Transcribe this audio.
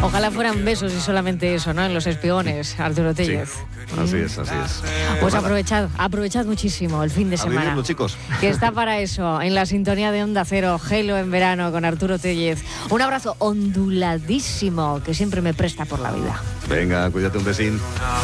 Ojalá fueran besos y solamente eso, ¿no? En Los Espiones, Arturo Tellez. Sí, así es. Pues aprovechad muchísimo el fin de A semana. vivirlo, chicos. Que está para eso, en la sintonía de Onda Cero, Gelo en verano con Arturo Tellez. Un abrazo onduladísimo que siempre me presta por la vida. Venga, cuídate, un besín.